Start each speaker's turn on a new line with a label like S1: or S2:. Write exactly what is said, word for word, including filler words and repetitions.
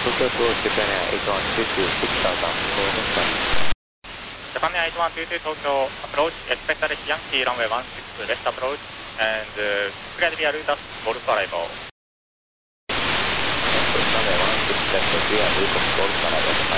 S1: Tokyo to Japan Air eight one two two six thousand for
S2: Japan Air eight one two two Tokyo approach, expect that Yankee runway one six left approach, and uh, clear to be a route at Golf arrival.
S1: Runway one six left, clear route at Golf arrival.